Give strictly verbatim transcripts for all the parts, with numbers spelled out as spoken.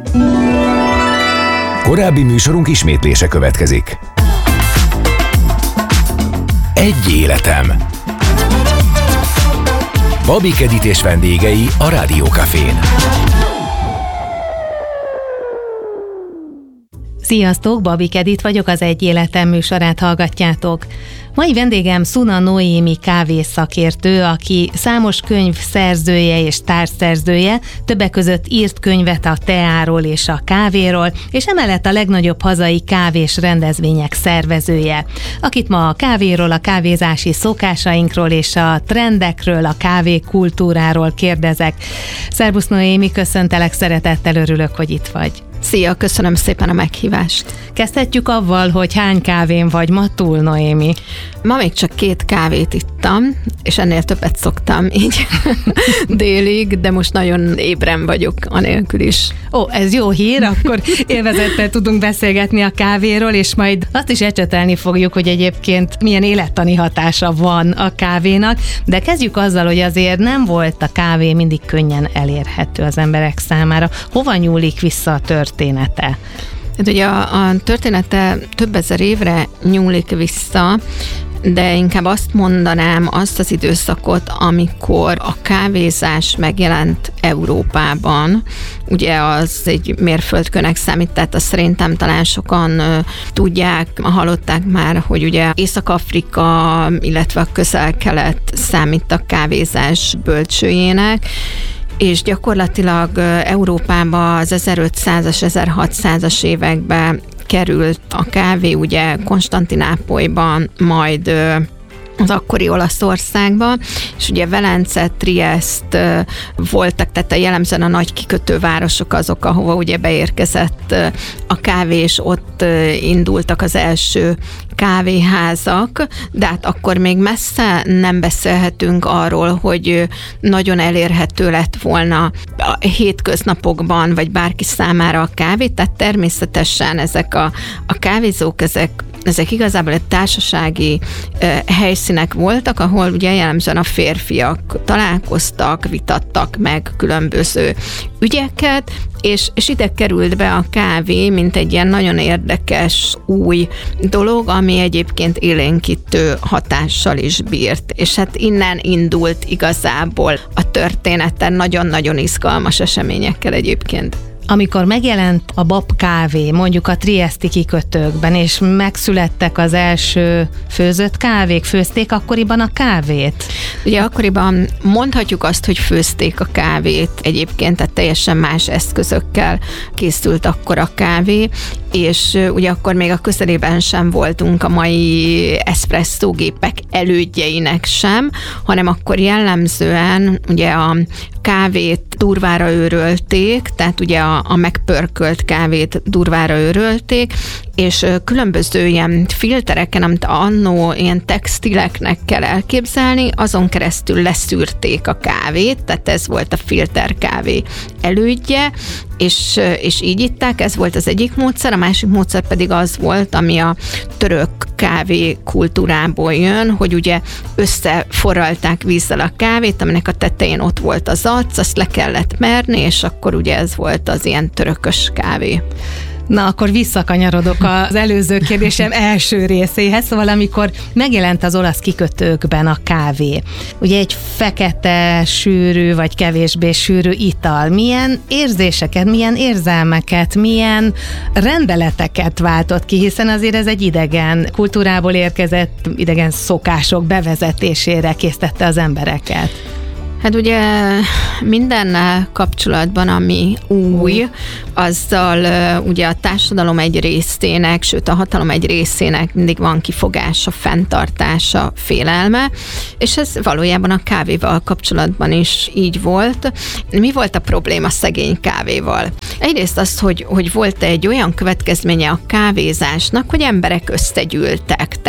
Korábbi műsorunk ismétlése következik. Egy életem. Babik Edit és vendégei a Rádiókafén. Sziasztok, Babik Edit vagyok, az Egy életem műsorát hallgatjátok. Mai vendégem Szuna Noémi kávészakértő, aki számos könyv szerzője és társszerzője, többek között írt könyvet a teáról és a kávéról, és emellett a legnagyobb hazai kávés rendezvények szervezője, akit ma a kávéról, a kávézási szokásainkról és a trendekről, a kávékultúráról kérdezek. Szervusz Noémi, köszöntelek szeretettel, örülök, hogy itt vagy. Szia, köszönöm szépen a meghívást. Kezdhetjük avval, hogy hány kávén vagy ma túl, Noémi? Ma még csak két kávét ittam, és ennél többet szoktam így délig, de most nagyon ébren vagyok anélkül is. Ó, ez jó hír, akkor élvezettel tudunk beszélgetni a kávéról, és majd azt is ecsetelni fogjuk, hogy egyébként milyen élettani hatása van a kávénak, de kezdjük azzal, hogy azért nem volt a kávé mindig könnyen elérhető az emberek számára. Hova nyúlik vissza a története? Hát ugye a, a története több ezer évre nyúlik vissza, de inkább azt mondanám, azt az időszakot, amikor a kávézás megjelent Európában. Ugye az egy mérföldkőnek számít, tehát azt szerintem talán sokan uh, tudják, hallották már, hogy ugye Észak-Afrika, illetve a Közel-Kelet számít a kávézás bölcsőjének, és gyakorlatilag Európában az ezerötszázas, ezerhatszázas években került a kávé ugye Konstantinápolyban, majd az akkori Olaszországban, és ugye Velence, Triest voltak, tehát jellemzően a nagy kikötővárosok azok, ahova ugye beérkezett a kávé, és ott indultak az első kávéházak, de hát akkor még messze nem beszélhetünk arról, hogy nagyon elérhető lett volna a hétköznapokban, vagy bárki számára a kávé, tehát természetesen ezek a, a kávézók, ezek Ezek igazából egy társasági uh, helyszínek voltak, ahol ugye jellemzően a férfiak találkoztak, vitattak meg különböző ügyeket, és, és ide került be a kávé, mint egy ilyen nagyon érdekes új dolog, ami egyébként élénkítő hatással is bírt. És hát innen indult igazából a történeten nagyon-nagyon izgalmas eseményekkel egyébként. Amikor megjelent a bab kávé, mondjuk a trieszti kikötőkben, és megszülettek az első főzött kávék, főzték akkoriban a kávét? Ugye akkoriban mondhatjuk azt, hogy főzték a kávét egyébként, tehát teljesen más eszközökkel készült akkor a kávé, és ugye akkor még a közelében sem voltunk a mai eszpresszógépek elődjeinek sem, hanem akkor jellemzően ugye a kávét durvára őrölték, tehát ugye a, a megpörkölt kávét durvára őrölték, és különböző ilyen filtereken, amit annó ilyen textileknek kell elképzelni, azon keresztül leszűrték a kávét, tehát ez volt a filterkávé elődje, és, és így itták, ez volt az egyik módszer, a másik módszer pedig az volt, ami a török kávé kultúrából jön, hogy ugye összeforralták vízzel a kávét, aminek a tetején ott volt az acc, azt le kellett merni, és akkor ugye ez volt az ilyen törökös kávé. Na, akkor visszakanyarodok az előző kérdésem első részéhez, szóval amikor megjelent az olasz kikötőkben a kávé, ugye egy fekete, sűrű vagy kevésbé sűrű ital, milyen érzéseket, milyen érzelmeket, milyen rendeleteket váltott ki, hiszen azért ez egy idegen kultúrából érkezett, idegen szokások bevezetésére késztette az embereket. Hát ugye mindennel kapcsolatban, ami új, azzal ugye a társadalom egy részének, sőt a hatalom egy részének mindig van kifogása, fenntartása, félelme, és ez valójában a kávéval kapcsolatban is így volt. Mi volt a probléma szegény kávéval? Egyrészt az, hogy, hogy volt egy olyan következménye a kávézásnak, hogy emberek összegyűltek,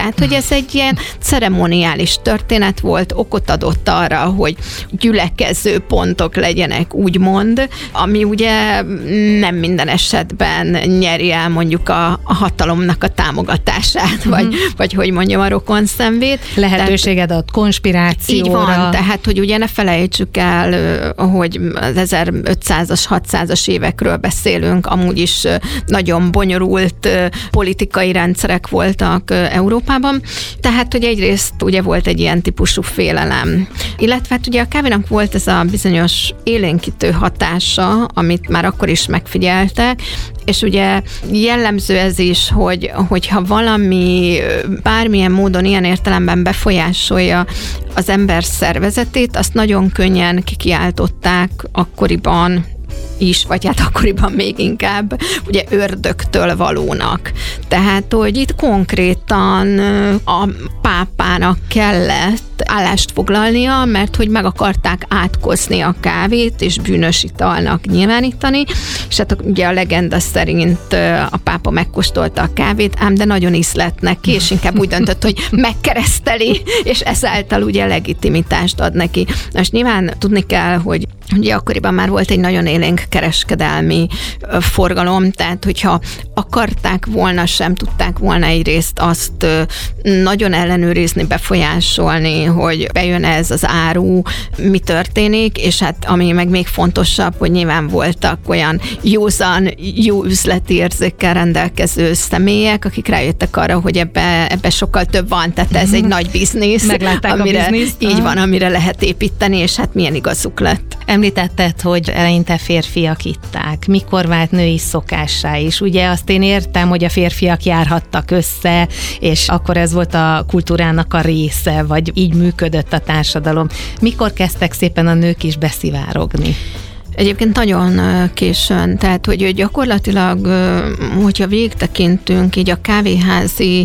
Tehát, hogy ez egy ilyen ceremoniális történet volt, okot adott arra, hogy gyülekező pontok legyenek, úgymond, ami ugye nem minden esetben nyeri el mondjuk a, a hatalomnak a támogatását, vagy, uh-huh. vagy hogy mondjam, a rokonszenvét. Lehetőséged ad konspirációra. Így van, tehát, hogy ugye ne felejtsük el, hogy az ezerötszázas, hatszázas évekről beszélünk, amúgy is nagyon bonyolult politikai rendszerek voltak Európában. Tehát, hogy egyrészt ugye volt egy ilyen típusú félelem. Illetve hát ugye a kávénak volt ez a bizonyos élénkítő hatása, amit már akkor is megfigyeltek, és ugye jellemző ez is, hogy, hogyha valami bármilyen módon ilyen értelemben befolyásolja az ember szervezetét, azt nagyon könnyen kikiáltották akkoriban is, vagy hát akkoriban még inkább ugye ördögtől valónak. Tehát, hogy itt konkrétan a pápának kellett állást foglalnia, mert hogy meg akarták átkozni a kávét, és bűnös italnak nyilvánítani, és hát ugye a legenda szerint a pápa megkóstolta a kávét, ám de nagyon ízlett neki, és inkább úgy döntött, hogy megkereszteli, és ezáltal ugye legitimitást ad neki. Most nyilván tudni kell, hogy ugye akkoriban már volt egy nagyon élénk kereskedelmi forgalom, tehát hogyha akarták volna, sem tudták volna egyrészt azt nagyon ellenőrizni, befolyásolni, hogy bejön ez az áru, mi történik, és hát ami meg még fontosabb, hogy nyilván voltak olyan józan, jó üzleti érzékkel rendelkező személyek, akik rájöttek arra, hogy ebbe, ebbe sokkal több van, tehát ez egy nagy biznisz, meglátták amire, a bizniszt. így van, amire lehet építeni, és hát milyen igazuk lett. Említetted, hogy eleinte férfiak itták. Mikor vált női szokássá is? Ugye azt én értem, hogy a férfiak járhattak össze, és akkor ez volt a kultúrának a része, vagy így működött a társadalom. Mikor kezdtek szépen a nők is beszivárogni? Egyébként nagyon későn, tehát hogy gyakorlatilag, hogyha végigtekintünk így a kávéházi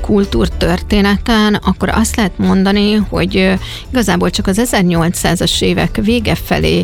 kultúrtörténeten, akkor azt lehet mondani, hogy igazából csak az ezernyolcszázas évek vége felé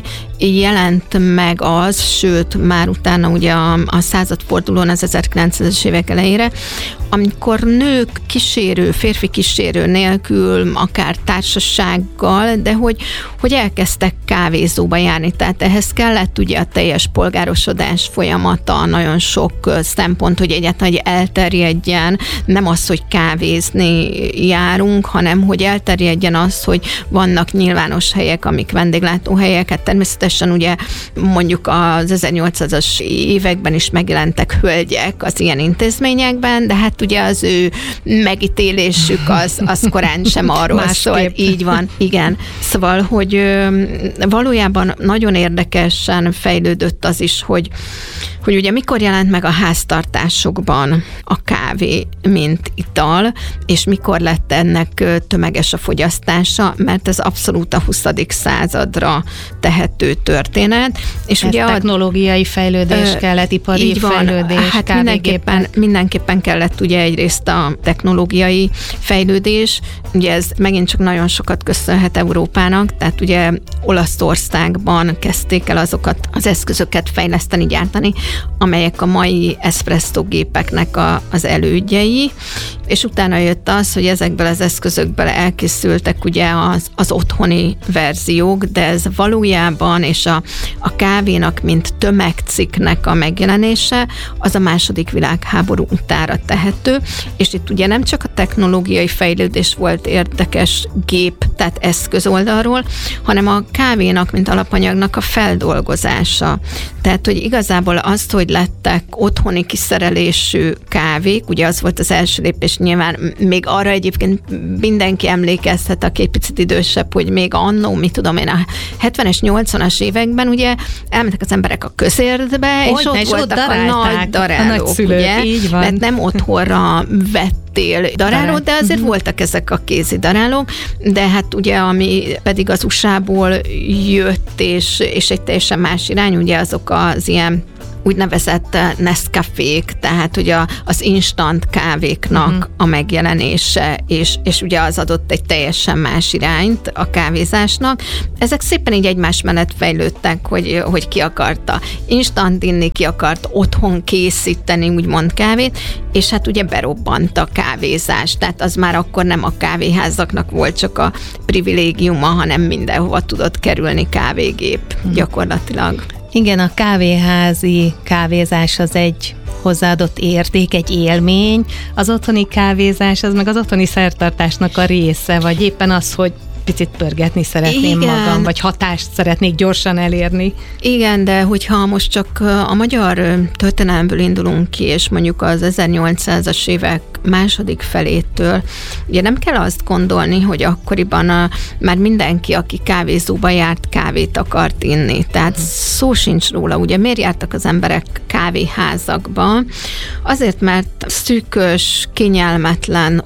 jelent meg az, sőt, már utána ugye a, a századfordulón, az ezerkilencszázas évek elejére, amikor nők kísérő, férfi kísérő nélkül, akár társasággal, de hogy, hogy elkezdtek kávézóba járni, tehát ehhez kellett ugye a teljes polgárosodás folyamata, nagyon sok szempont, hogy egyáltalán hogy elterjedjen, nem az, hogy kávézni járunk, hanem hogy elterjedjen az, hogy vannak nyilvános helyek, amik vendéglátóhelyek, hát természetesen ugye mondjuk az ezernyolcszázas években is megjelentek hölgyek az ilyen intézményekben, de hát ugye az ő megítélésük az, az korán sem arról szól. Így van, igen. Szóval, hogy valójában nagyon érdekesen fejlődött az is, hogy, hogy ugye mikor jelent meg a háztartásokban a kávé, mint ital, és mikor lett ennek tömeges a fogyasztása, mert ez abszolút a huszadik századra tehető történet. És ez ugye technológiai fejlődés ö, kellett, ipari fejlődés, hát mindenképpen, mindenképpen kellett ugye egyrészt a technológiai fejlődés, ugye ez megint csak nagyon sokat köszönhet Európának, tehát ugye Olaszországban kezdték el azokat az eszközöket fejleszteni, gyártani, amelyek a mai eszpresszó gépeknek a, az elődjei, és utána jött az, hogy ezekből az eszközökből elkészültek ugye az, az otthoni verziók, de ez valójában, és a, a kávénak, mint tömegcikknek a megjelenése, az a második világháború utára tehető, és itt ugye nem csak a technológiai fejlődés volt érdekes gép, tehát eszköz oldalról, hanem a kávénak, mint alapanyagnak a feldolgozása. Tehát, hogy igazából azt, hogy lettek otthoni kiszerelésű kávék, ugye az volt az első lépés, nyilván még arra egyébként mindenki emlékezhet, aki egy picit idősebb, hogy még annó, mit tudom én, a hetvenes, nyolcvanas években ugye elmentek az emberek a közértbe, és ott és voltak ott a nagy darálók, ugye? Így van. Mert nem otthonra vett darálók, de azért uh-huh. voltak ezek a kézi darálók, de hát ugye ami pedig az u es á-ból jött, és, és egy teljesen más irány, ugye azok az ilyen úgynevezett Nescafék, tehát ugye az instant kávéknak uh-huh. a megjelenése, és, és ugye az adott egy teljesen más irányt a kávézásnak. Ezek szépen így egymás mellett fejlődtek, hogy, hogy ki akarta instant inni, ki akart otthon készíteni, úgymond kávét, és hát ugye berobbant a kávézás, tehát az már akkor nem a kávéházaknak volt csak a privilégiuma, hanem mindenhova tudott kerülni kávégép uh-huh. gyakorlatilag. Igen, a kávéházi kávézás az egy hozzáadott érték, egy élmény. Az otthoni kávézás, az meg az otthoni szertartásnak a része, vagy éppen az, hogy picit pörgetni szeretném Igen. magam, vagy hatást szeretnék gyorsan elérni. Igen, de hogyha most csak a magyar történelemből indulunk ki, és mondjuk az ezernyolcszázas évek második felétől, ugye nem kell azt gondolni, hogy akkoriban a, már mindenki, aki kávézóba járt, kávét akart inni. Tehát szó sincs róla. Ugye miért jártak az emberek kávéházakba? Azért, mert szűkös, kényelmetlen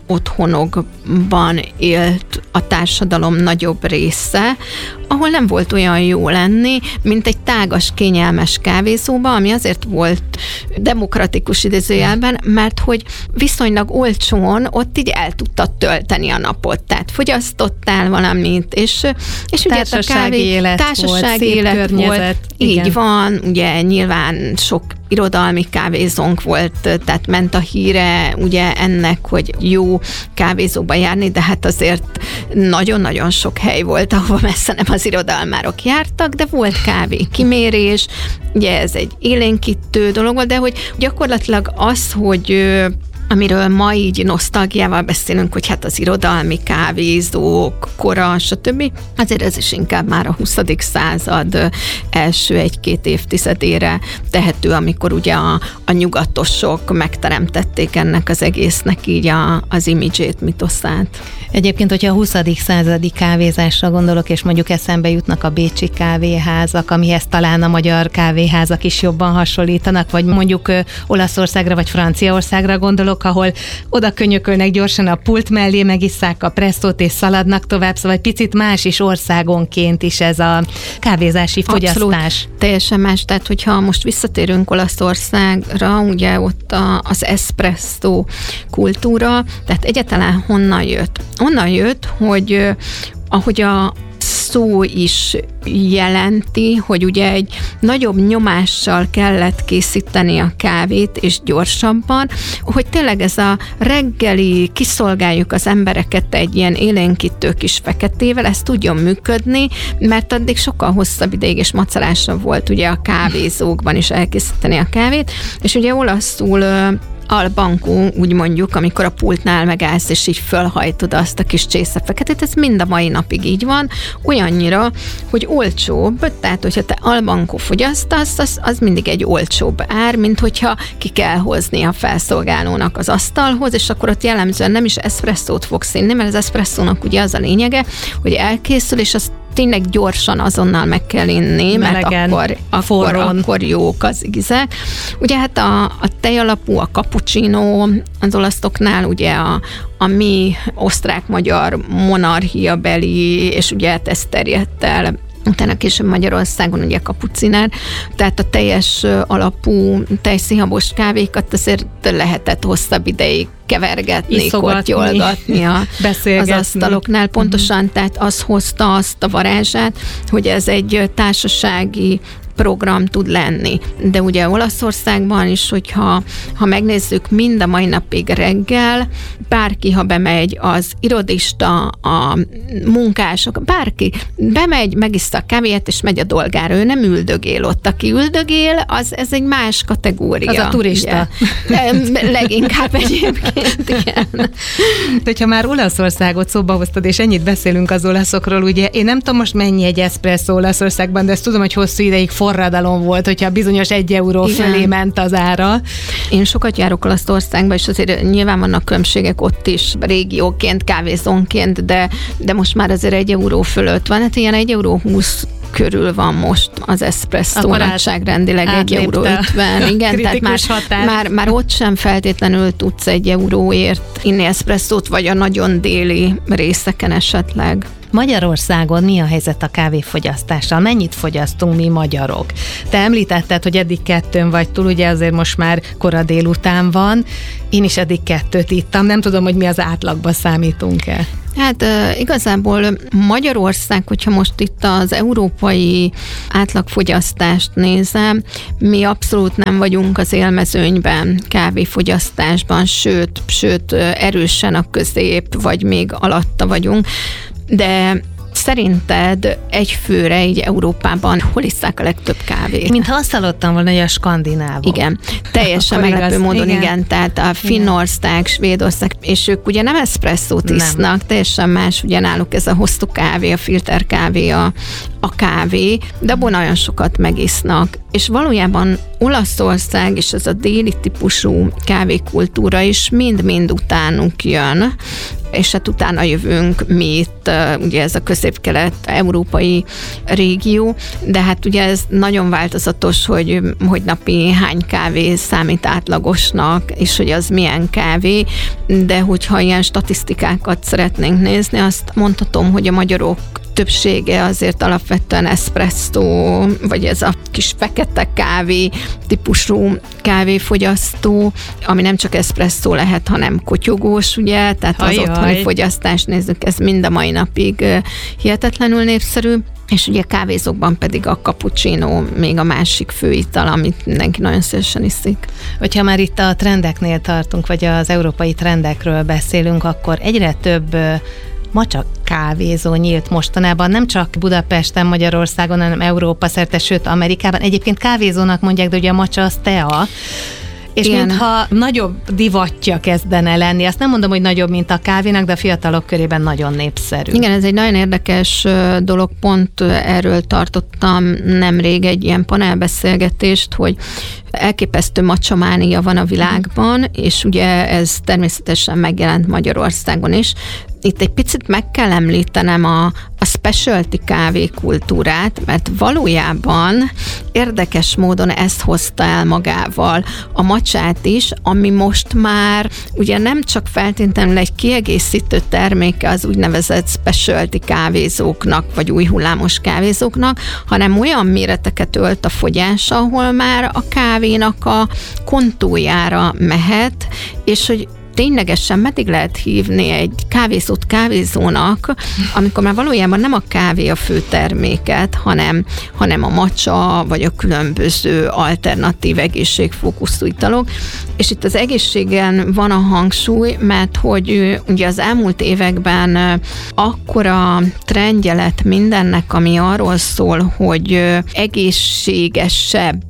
otthonokban élt a társadalom nagyobb része, ahol nem volt olyan jó lenni, mint egy tágas, kényelmes kávézóba, ami azért volt demokratikus idézőjelben, mert hogy viszonylag olcsón ott így el tudtad tölteni a napot. Tehát fogyasztottál valamit, és, és ugye a kávé, élet társasági volt, élet környezet. volt. Igen. Így van, ugye nyilván sok irodalmi kávézónk volt, tehát ment a híre ugye ennek, hogy jó kávézóba járni, de hát azért nagyon-nagyon sok hely volt, ahova messze nem az irodalmárok jártak, de volt kávé kimérés, ugye ez egy élénkítő dolog volt, de hogy gyakorlatilag az, hogy amiről ma így nosztalgiával beszélünk, hogy hát az irodalmi kávézók, kora, stb. Azért ez is inkább már a huszadik század első egy-két évtizedére tehető, amikor ugye a, a nyugatosok megteremtették ennek az egésznek így a, az imidzsét, mitoszát. Egyébként, hogyha a huszadik századi kávézásra gondolok, és mondjuk eszembe jutnak a bécsi kávéházak, amihez talán a magyar kávéházak is jobban hasonlítanak, vagy mondjuk ö, Olaszországra vagy Franciaországra gondolok, ahol oda könyökölnek gyorsan a pult mellé, megisszák a presszót és szaladnak tovább, szóval egy picit más is országonként is ez a kávézási fogyasztás. Abszolút, teljesen más, tehát hogyha most visszatérünk Olaszországra, ugye ott a, az espresso kultúra, tehát egyáltalán honnan jött? Onnan jött, hogy ahogy a szó is jelenti, hogy ugye egy nagyobb nyomással kellett készíteni a kávét, és gyorsabban, hogy tényleg ez a reggeli, kiszolgáljuk az embereket egy ilyen élénkítő kis feketével, ez tudjon működni, mert addig sokkal hosszabb ideig és macerásabb volt ugye a kávézókban is elkészíteni a kávét, és ugye olaszul al banco, úgy mondjuk, amikor a pultnál megállsz, és így fölhajtod azt a kis csészefeketét, ez mind a mai napig így van, olyannyira, hogy olcsóbb, tehát hogyha te al banco fogyasztasz, az, az mindig egy olcsóbb ár, mint hogyha ki kell hozni a felszolgálónak az asztalhoz, és akkor ott jellemzően nem is eszpresszót fogsz inni, mert az eszpresszónak ugye az a lényege, hogy elkészül, és az tényleg gyorsan azonnal meg kell inni, Melegen, mert akkor, akkor, akkor jók az ízek. Ugye hát a, a tejalapú, a cappuccino az olaszoknál ugye a, a mi osztrák-magyar monarchiabeli, és ugye hát ez terjedt el utána később Magyarországon ugye kapucinár, tehát a teljes alapú tejszínhabos kávékat azért lehetett hosszabb ideig kevergetni, kortyolgatni a, az asztaloknál. Pontosan, uh-huh. tehát az hozta azt a varázsát, hogy ez egy társasági program tud lenni. De ugye Olaszországban is, hogyha ha megnézzük, mind a mai napig reggel, bárki, ha bemegy, az irodista, a munkások, bárki bemegy, megiszta a kávéját, és megy a dolgára. Ő nem üldögél ott. Aki üldögél, az ez egy más kategória. Az a turista. Ugye? Leginkább egyébként, igen. Hogyha már Olaszországot szóba hoztad, és ennyit beszélünk az olaszokról, ugye én nem tudom most mennyi egy eszpresszó Olaszországban, de ezt tudom, hogy hosszú ideig forradalom volt, hogyha bizonyos egy euró igen. fölé ment az ára. Én sokat járok Olaszországba, és azért nyilván vannak különbségek ott is, régióként, kávézónként, de, de most már azért egy euró fölött van, hát ilyen egy euró húsz körül van most az eszpresszó nagyságrendileg egy euró ötven. Igen, tehát már, már, már ott sem feltétlenül tudsz egy euróért inni eszpresszót, vagy a nagyon déli részeken esetleg. Magyarországon mi a helyzet a kávéfogyasztással? Mennyit fogyasztunk mi magyarok? Te említetted, hogy eddig kettőn vagy túl, ugye azért most már kora délután van. Én is eddig kettőt ittam, nem tudom, hogy mi az átlagba számítunk-e. Hát igazából Magyarország, hogyha most itt az európai átlagfogyasztást nézem, mi abszolút nem vagyunk az élmezőnyben kávéfogyasztásban, sőt, sőt erősen a közép, vagy még alatta vagyunk, de szerinted egy főre így Európában hol isszák a legtöbb kávét? Mintha azt hallottam volna, hogy a skandinávok. Igen, teljesen meglepő igaz. módon, igen. igen. Tehát a Finnország, Svédország, és ők ugye nem eszpresszót isznak, nem. teljesen más, ugye náluk ez a hosszú kávé, a filter kávé, a, a kávé, de abból nagyon sokat megisznak. És valójában Olaszország és ez a déli típusú kávékultúra is mind-mind utánunk jön, és hát utána jövünk mi itt, ugye ez a közép-kelet-európai régió, de hát ugye ez nagyon változatos, hogy, hogy napi hány kávé számít átlagosnak, és hogy az milyen kávé, de hogyha ilyen statisztikákat szeretnénk nézni, azt mondhatom, hogy a magyarok többsége azért alapvetően eszpresszó, vagy ez a kis fekete kávé típusú kávéfogyasztó, ami nem csak eszpresszó lehet, hanem kotyogós, ugye, tehát az otthoni fogyasztást nézzük, ez mind a mai napig hihetetlenül népszerű, és ugye kávézókban pedig a cappuccino még a másik főital, amit mindenki nagyon szívesen iszik. Hogyha már itt a trendeknél tartunk, vagy az európai trendekről beszélünk, akkor egyre több macsa kávézó nyílt mostanában, nem csak Budapesten, Magyarországon, hanem Európa szerte, sőt Amerikában. Egyébként kávézónak mondják, de ugye a macsa az tea, és igen. mintha nagyobb divatja kezdene lenni. Azt nem mondom, hogy nagyobb, mint a kávénak, de a fiatalok körében nagyon népszerű. Igen, ez egy nagyon érdekes dolog, pont erről tartottam nemrég egy ilyen panelbeszélgetést, hogy elképesztő macsamánia van a világban, és ugye ez természetesen megjelent Magyarországon is. Itt egy picit meg kell említenem a, a specialty kávékultúrát, mert valójában érdekes módon ezt hozta el magával a macsát is, ami most már ugye nem csak feltétlenül egy kiegészítő terméke az úgynevezett specialty kávézóknak, vagy új hullámos kávézóknak, hanem olyan méreteket ölt a fogyás, ahol már a kávénak a kontójára mehet, és hogy ténylegesen meddig lehet hívni egy kávézót kávézónak, amikor már valójában nem a kávé a fő terméket, hanem, hanem a macsa, vagy a különböző alternatív egészségfókuszú italok. És itt az egészségen van a hangsúly, mert hogy ugye az elmúlt években akkora trendje lett mindennek, ami arról szól, hogy egészségesebb,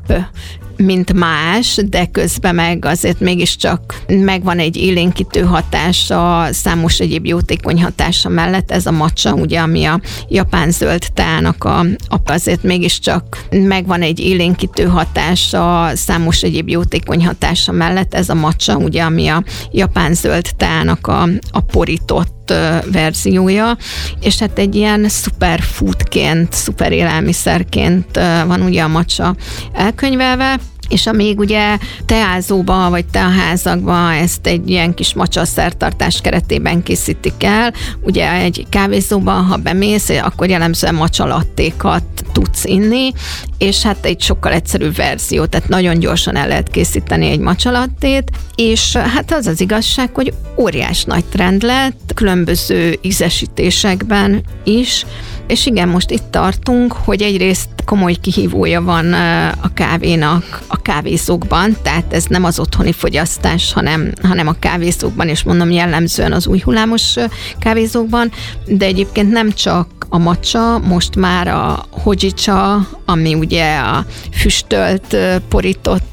mint más, de közben meg azért mégiscsak megvan egy élénkítő hatása, számos egyéb jótékony hatása mellett. Ez a matcha, ugye, ami a japán zöld teának a, a azért mégiscsak megvan egy élénkítő hatása, számos egyéb jótékony hatása mellett. Ez a matcha, ugye, ami a japán zöld teának a, a porított verziója, és hát egy ilyen superfoodként, szuper élelmiszerként van ugye a matcha elkönyvelve, és amíg ugye teázóba vagy teaházakba ezt egy ilyen kis macsa szertartás keretében készítik el, ugye egy kávézóban, ha bemész, akkor jellemzően macsa lattékat tudsz inni, és hát egy sokkal egyszerűbb verzió, tehát nagyon gyorsan el lehet készíteni egy macsa lattét, és hát az az igazság, hogy óriás nagy trend lett, különböző ízesítésekben is, és igen, most itt tartunk, hogy egyrészt komoly kihívója van a kávénak a kávézókban, tehát ez nem az otthoni fogyasztás, hanem, hanem a kávézókban, és mondom jellemzően az új hullámos kávézókban, de egyébként nem csak a matcha, most már a hojicha, ami ugye a füstölt, porított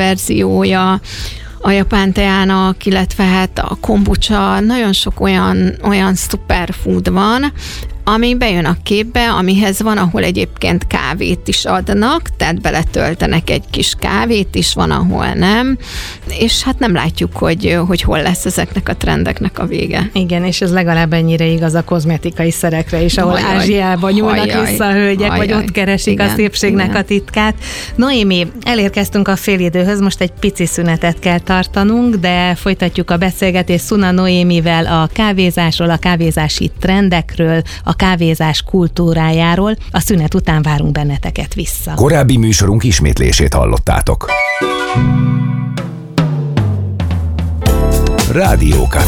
verziója a japán teának, illetve hát a kombucha, nagyon sok olyan, olyan superfood van, ami bejön a képbe, amihez van, ahol egyébként kávét is adnak, tehát beletöltenek egy kis kávét is, van, ahol nem, és hát nem látjuk, hogy, hogy hol lesz ezeknek a trendeknek a vége. Igen, és ez legalább ennyire igaz a kozmetikai szerekre is, ahol hajjaj, Ázsiába nyúlnak hajjaj, vissza a hölgyek, hajjaj, vagy ott keresik igen, a szépségnek igen. a titkát. Noémi, elérkeztünk a félidőhöz, most egy pici szünetet kell tartanunk, de folytatjuk a beszélgetést Szuna Noémivel a kávézásról, a kávézási trendekről, a a kávézás kultúrájáról. A szünet után várunk benneteket vissza. Korábbi műsorunk ismétlését hallottátok. Rádió Café.